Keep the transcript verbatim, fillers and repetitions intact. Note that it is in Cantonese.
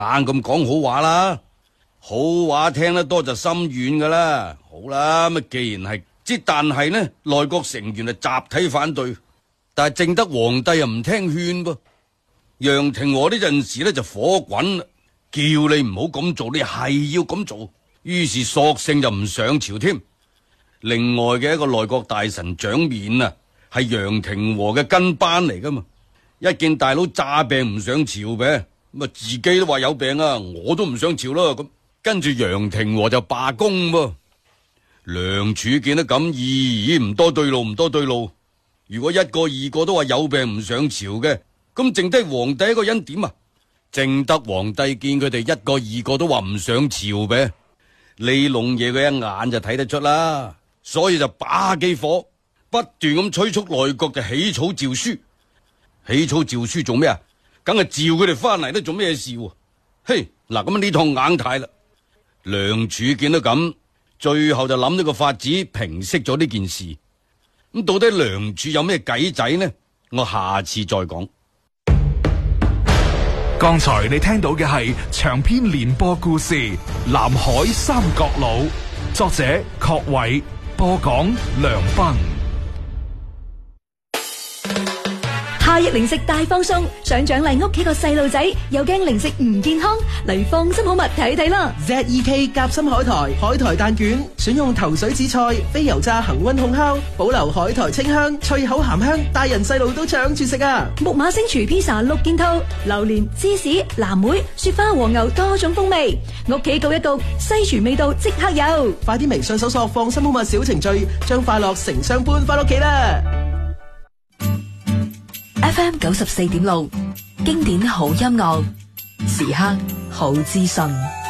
硬咁講好話啦，好話聽得多就心軟噶啦。好啦，咁既然係，之但係呢，內閣成員係集體反對，但係正德皇帝又唔聽勸噃。楊廷和呢陣時呢就火滾啦，叫你唔好咁做，你係要咁做，於是索性就唔上朝添。另外嘅一個內閣大臣蔣勉啊，係楊廷和嘅跟班嚟噶嘛，一見大佬詐病唔上朝嘅，咁啊自己都話有病啊，我都唔上朝啦。咁跟住楊廷和就罷工噃。梁柱見得咁，咦唔多對路，唔多對路。如果一個二個都話有病唔上朝嘅，咁剩低皇帝一個人點啊？正德皇帝見佢哋一個二個都話唔上朝嘅，李龍爺佢一眼就睇得出啦，所以就把幾火，不斷咁催促內閣就起草詔書。起草詔書做咩啊？梗係召佢哋翻嚟都做咩事？嘿，嗱咁呢趟硬太啦。梁柱見到咁，最後就諗咗個法子平息咗呢件事。咁到底梁柱有咩計仔呢？我下次再講。 剛才你聽到嘅係長篇連播故事《南海三角佬》，作者郝偉，播講梁斌。 夏日零食大放送，想獎勵屋企個細路仔，又驚零食唔健康，嚟放心好物睇睇啦。 Z E K 夾心海苔海苔蛋卷，選用頭水紫菜、非油炸恒溫烘烤，保留海苔清香、脆口鹹香，大人細路都搶住食啊！ 木馬星廚披薩六件套，榴蓮、芝士、藍莓、雪花、黃牛多種風味，屋企焗一焗，西廚味道即刻有。 快啲微信搜索放心好物小程序，將快樂成雙搬翻屋企啦！ F M 九十四點六，經典好音樂，時刻好資訊。